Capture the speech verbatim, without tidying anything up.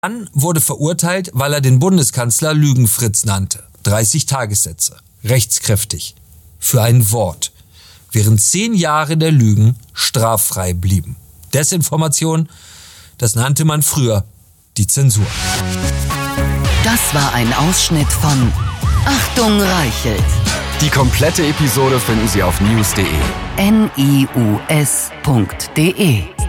Mann wurde verurteilt, weil er den Bundeskanzler Lügenfritz nannte. dreißig Tagessätze. Rechtskräftig. Für ein Wort. Während zehn Jahre der Lügen straffrei blieben. Desinformation, das nannte man früher die Zensur. Das war ein Ausschnitt von Achtung Reichelt. Die komplette Episode finden Sie auf news punkt de. N I U S punkt de